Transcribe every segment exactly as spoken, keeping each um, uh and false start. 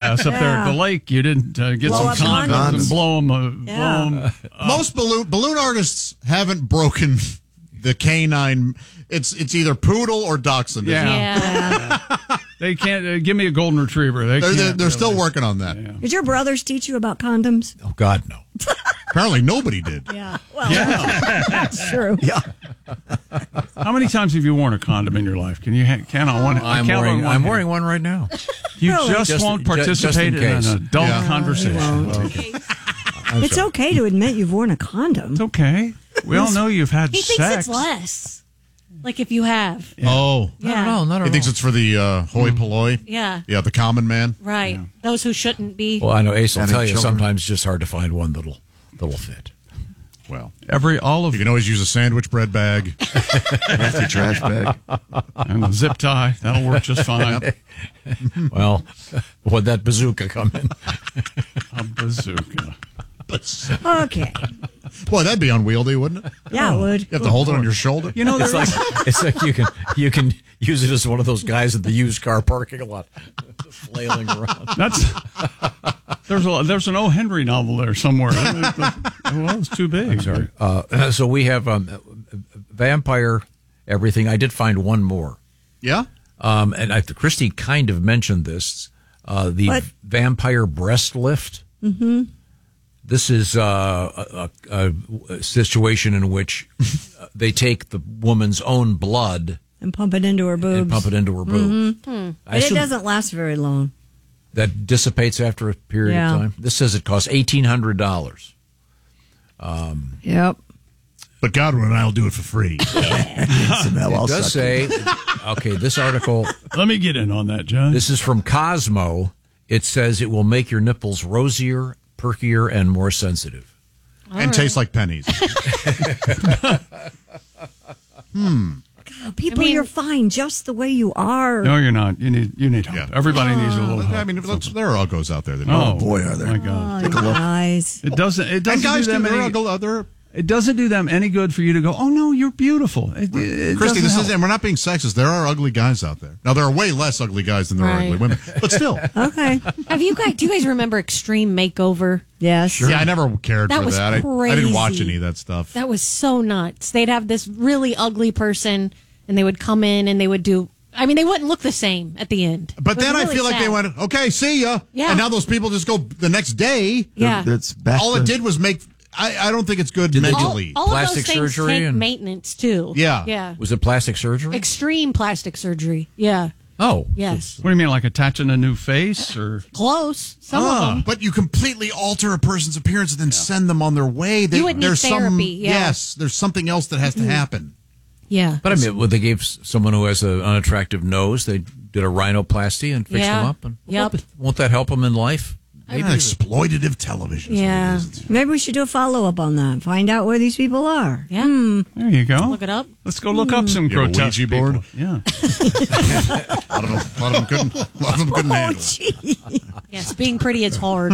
glass up there at the lake. You didn't uh, get Blow some up condoms condoms. and blow them. Uh, Yeah. blow 'em up. Most balloon balloon artists haven't broken the canine. It's it's either poodle or dachshund. isn't it? Yeah. They can't uh, give me a golden retriever. They They're, can't they're, they're really. still working on that. Yeah. Did your brothers teach you about condoms? Oh, God, no. Apparently, nobody did. Yeah. Well, Yeah. that's true. Yeah. How many times have you worn a condom in your life? Can you ha- count on one? I I'm count wearing, on one I'm hand. wearing one right now. You Really? just, Just- won't ju- just participate in in, case. an adult Yeah. conversation. Okay. It's okay to admit you've worn a condom. It's okay. We all know you've had He sex. thinks it's less. Like if you have. Oh, Yeah. No, not at he all. thinks it's for the uh, hoi polloi. Yeah. Yeah, the common man. Right. Those who shouldn't be. Well, I know Ace will Having tell you children. sometimes it's just hard to find one that'll that'll fit. Well, Every all of you can always use a sandwich bread bag. Empty trash bag. and a zip tie. That'll work just fine. Well, would that bazooka come in? A bazooka. Okay. Boy, that'd be unwieldy, wouldn't it? Yeah, it would. You have to hold it on your shoulder. You know, It's there's like it's like you can you can use it as one of those guys at the used car parking lot, flailing around. that's there's a there's an O. Henry novel there somewhere. Well, it's too big. Sorry. Uh, so we have um, vampire everything. I did find one more, Yeah. um, and I, Christy kind of mentioned this. Uh, the What? vampire breast lift. Mm-hmm. This is uh, a, a, a situation in which they take the woman's own blood And pump it into her boobs. and pump it into her boobs. I But it assume doesn't last very long. that dissipates after a period Yeah. of time. This says it costs eighteen hundred dollars. Yep. But Godwin and I will do it for free. It does say, okay, this article, Let me get in on that, John. this is from Cosmo. It says it will make your nipples rosier, perkier, and more sensitive. and taste like pennies. People, I mean- you're fine just the way you are. No, you're not. You need you need help. Yeah. Everybody needs a little help. I mean, let's, there are uggos out there that oh boy, are there. My God. Oh, guys. It doesn't. It And doesn't guys do do. them There are any. uggo- there are- It doesn't do them any good for you to go. Oh no, you're beautiful. It, it Christy, doesn't this help. is, and we're not being sexist. There are ugly guys out there. Now, there are way less ugly guys than there are Right. ugly women. But still. Okay. Have you guys? Do you guys remember Extreme Makeover? Yes. Yeah, I never cared That for was that. I, I didn't watch crazy. any of that stuff. That was so nuts. They'd have this really ugly person, and they would come in and they would do. I mean, they wouldn't look the same at the end. But It was then I really feel like they sad. went, okay, see ya. Yeah. And now those people just go the next day. Yeah. It's back All to- it did was make. I, I don't think it's good Did they do- mentally. All of Plastic those things surgery take and- maintenance too. Yeah. Yeah. Was it plastic surgery? Extreme plastic surgery. Yeah. Oh. Yes. What do you mean, like attaching a new face or? Close. Some of them. But you completely alter a person's appearance and then send them on their way. They, You would need there's some, therapy, yeah. Yes, there's something else that has to happen. Yeah. But I mean, well, they gave s- someone who has an unattractive nose, they did a rhinoplasty and fixed Yeah. them up. And Yep. won't, won't that help them in life? Maybe exploitative television. is what it Yeah. is. Maybe we should do a follow up on that. Find out where these people are. Yeah. There you go. Look it up. Let's go look up some You have a grotesque Ouija board? people. Yeah. A lot of them, a lot of them couldn't. A lot of them couldn't Oh, handle it. gee. Yes. Being pretty is hard.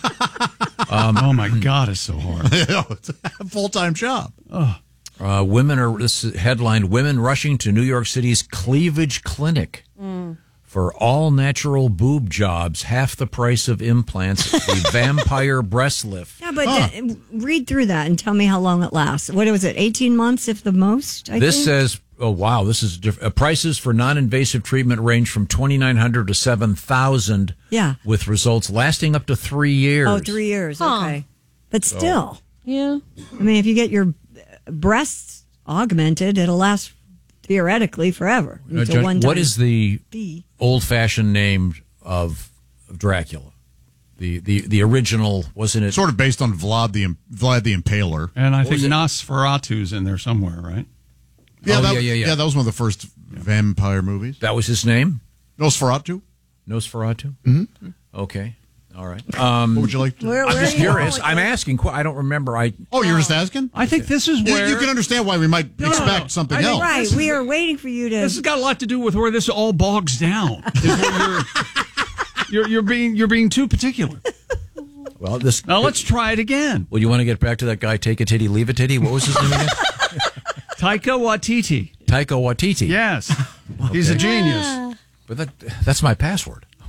Um, oh my God, it's so hard. It's a full time job. Uh, women are, this is headlined, women rushing to New York City's cleavage clinic for all natural boob jobs, half the price of implants, the vampire breast lift. Yeah, but uh, read through that and tell me how long it lasts. What was it, eighteen months, if the most? I This think? says, oh wow, this is diff- uh, prices for non-invasive treatment range from twenty-nine hundred dollars to seven thousand dollars. Yeah. With results lasting up to three years. Oh, three years. Huh. Okay. But still, Yeah. I mean, if you get your breasts augmented, it'll last theoretically forever. Uh, It's a Judge, one-time what is the fee. old-fashioned name of, of Dracula? The, the the original, wasn't it? Sort of based on Vlad the Vlad the Impaler. And I What think was it? Nosferatu's in there somewhere, right? Yeah, Oh, that, yeah, yeah, yeah. That was one of the first vampire movies. That was his name? Nosferatu. Nosferatu? Mm-hmm. Okay. All right. Um, What would you like? To, Where, I'm where just are you curious. going I'm with asking. qu- I don't remember. I oh, you're just asking. I think this is You, where you can understand why we might No, no, expect no. something I think- else. Right, we are waiting for you to. this has got a lot to do with where this all bogs down. Is where you're, you're you're being you're being too particular. well, this. Now let's try it again. Well, you want to get back to that guy? Take a titty, leave a titty. What was his name again? Taika Waititi. Taika Waititi. Yes, he's a genius. But that that's my password.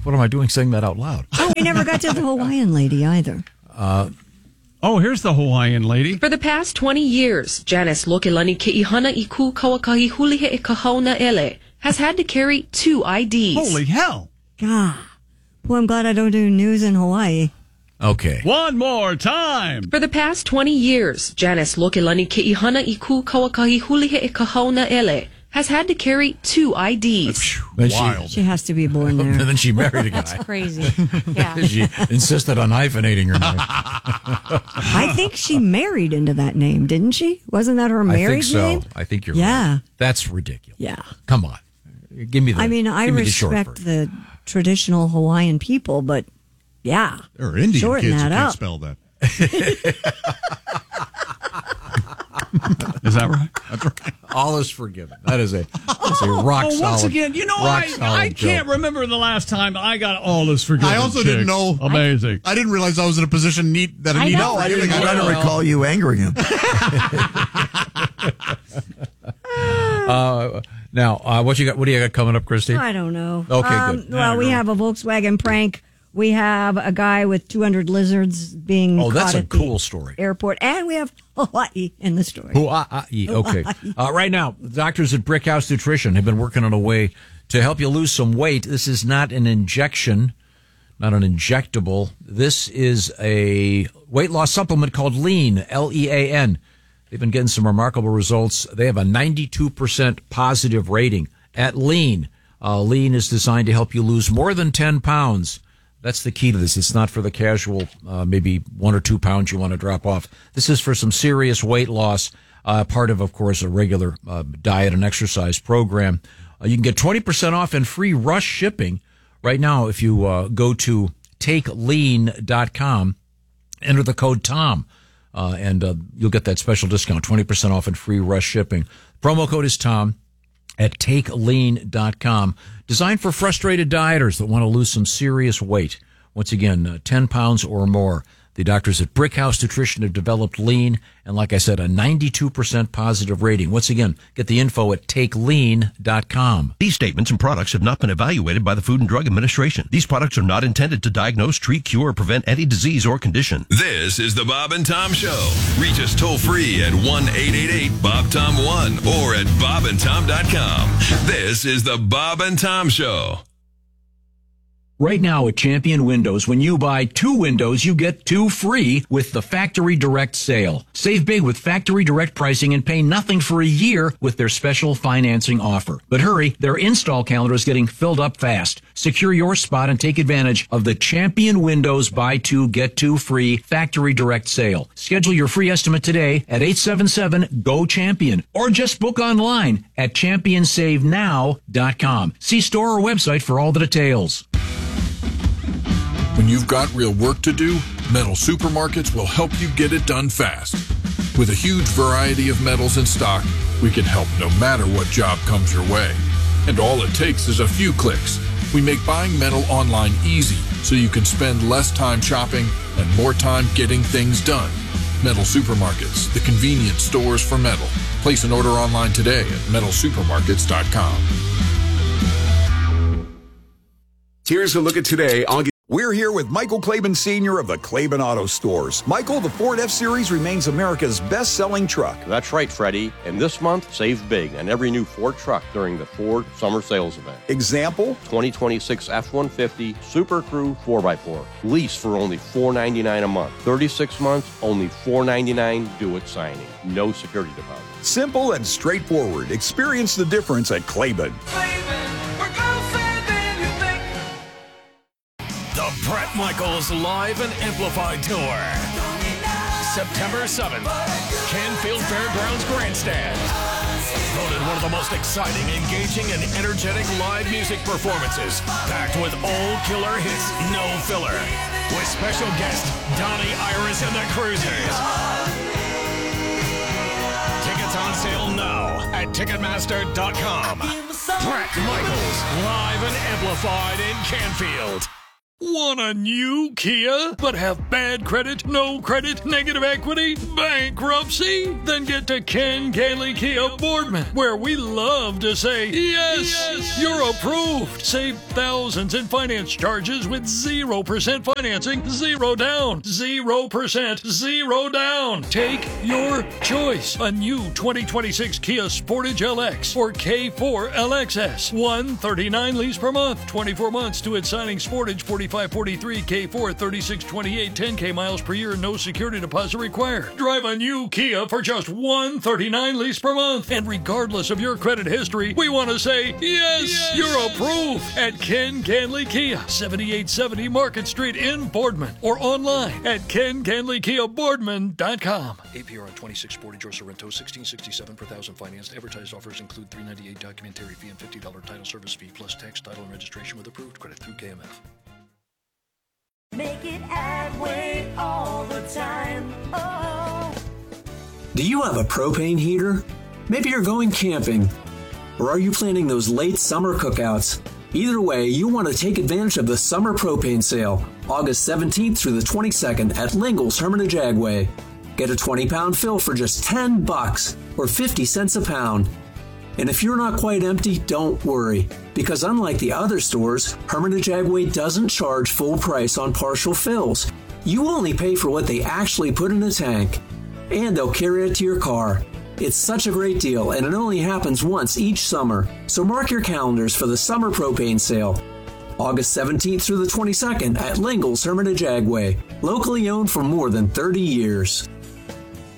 What am I doing saying that out loud? Oh, we never got to the Hawaiian lady either. Uh, oh, here's the Hawaiian lady. For the past twenty years, Janice Lokelani Ke'ihana Iku Kawakahi Hulihe e Kahauna Ele has had to carry two I Ds. Holy hell. God. Boy, I'm glad I don't do news in Hawaii. Okay. One more time. For the past twenty years, Janice Lokelani Ke'ihana Iku Kawakahi Hulihe e Kahauna Ele has had to carry two I Ds. Then Wild. She has to be born And there. then she married a guy. That's crazy. Yeah. She insisted on hyphenating her name. I think she married into that name, didn't she? Wasn't that her I married think so. name? I think you're Yeah. right. That's ridiculous. Yeah. Come on. Give me the I mean, I give me the short respect version. the traditional Hawaiian people, but yeah. There are Indian Shorten kids who that can't up. spell that. Is that right? That's right. All is forgiven. That is a, that's a rock Oh, solid. once again, you know, rock I, solid I can't joke. remember the last time I got all this forgiven. I also chick. didn't know. Amazing. I didn't realize I was in a position need that I I needed. know. I didn't, I forgiving. don't recall you angering him. Uh, now, uh, what you got? What do you got coming up, Christy? I don't know. Okay, Um, good. Well, we have a Volkswagen prank. We have a guy with two hundred lizards being Oh, that's caught a at the cool story. airport. And we have Hawaii in the story. Hawaii. Okay. Uh, right now, the doctors at Brickhouse Nutrition have been working on a way to help you lose some weight. This is not an injection, not an injectable. This is a weight loss supplement called Lean, L E A N. They've been getting some remarkable results. They have a ninety-two percent positive rating at Lean. Uh, Lean is designed to help you lose more than ten pounds. That's the key to this. It's not for the casual, uh, maybe one or two pounds you want to drop off. This is for some serious weight loss, uh, part of, of course, a regular uh, diet and exercise program. Uh, you can get twenty percent off and free rush shipping right now if you uh, go to take lean dot com, enter the code TOM, uh, and uh, you'll get that special discount, twenty percent off and free rush shipping. Promo code is TOM at take lean dot com. Designed for frustrated dieters that want to lose some serious weight. Once again, uh, ten pounds or more. The doctors at Brickhouse Nutrition have developed Lean, and like I said, a ninety-two percent positive rating. Once again, get the info at take lean dot com. These statements and products have not been evaluated by the Food and Drug Administration. These products are not intended to diagnose, treat, cure, or prevent any disease or condition. This is the Bob and Tom Show. Reach us toll free at one eight eight eight Bob Tom one or at bob and tom dot com. This is the Bob and Tom Show. Right now at Champion Windows, when you buy two windows, you get two free with the Factory Direct sale. Save big with Factory Direct pricing and pay nothing for a year with their special financing offer. But hurry, their install calendar is getting filled up fast. Secure your spot and take advantage of the Champion Windows buy two, get two free Factory Direct sale. Schedule your free estimate today at eight seven seven, G O, CHAMPION or just book online at champion save now dot com. See store or website for all the details. When you've got real work to do, Metal Supermarkets will help you get it done fast. With a huge variety of metals in stock, we can help no matter what job comes your way. And all it takes is a few clicks. We make buying metal online easy so you can spend less time shopping and more time getting things done. Metal Supermarkets, the convenient stores for metal. Place an order online today at metal supermarkets dot com. Here's a look at today. I'll We're here with Michael Claiborne Senior of the Claiborne Auto Stores. Michael, the Ford F-Series remains America's best-selling truck. That's right, Freddie. And this month, save big on every new Ford truck during the Ford Summer Sales Event. Example? twenty twenty-six F one fifty Super Crew four by four. Lease for only four hundred ninety-nine dollars a month. thirty-six months, only four hundred ninety-nine dollars due at signing. No security deposit. Simple and straightforward. Experience the difference at Claiborne. The Bret Michaels Live and Amplified Tour. September seventh, Canfield Fairgrounds Grandstand. Voted one of the most exciting, engaging, and energetic live music performances. Packed with old killer hits, no filler. With special guest Donnie Iris and the Cruisers. Tickets on sale now at ticketmaster dot com. Bret Michaels Live and Amplified in Canfield. Want a new Kia, but have bad credit, no credit, negative equity, bankruptcy? Then get to Ken Ganley Kia Boardman, where we love to say, yes, yes, you're approved. Save thousands in finance charges with zero percent financing, zero down, zero percent, zero down. Take your choice. A new twenty twenty-six Kia Sportage L X or K four L X S. one thirty-nine lease per month, twenty-four months to its signing. Sportage forty-five forty-three, K four thirty-six twenty-eight, ten K miles per year, no security deposit required. Drive a new Kia for just one thirty-nine lease per month. And regardless of your credit history, we want to say, yes, yes, you're approved at Ken Ganley Kia, seventy-eight seventy Market Street in Boardman, or online at ken ganley kia boardman dot com. A P R on twenty-six Sportage or Sorrento, sixteen sixty-seven per thousand financed. Advertised offers include three ninety-eight documentary fee and fifty dollars title service fee plus tax, title, and registration with approved credit through K M F. Make it Adway all the time. Oh. Do you have a propane heater? Maybe you're going camping. Or are you planning those late summer cookouts? Either way, you want to take advantage of the summer propane sale, August seventeenth through the twenty-second at Lingle's Hermitage Agway. Get a twenty pound fill for just ten bucks or fifty cents a pound. And if you're not quite empty, don't worry, because unlike the other stores, Hermitage Agway doesn't charge full price on partial fills. You only pay for what they actually put in the tank, and they'll carry it to your car. It's such a great deal, and it only happens once each summer, so mark your calendars for the summer propane sale. August seventeenth through the twenty-second at Lingle's Hermitage Agway, locally owned for more than thirty years.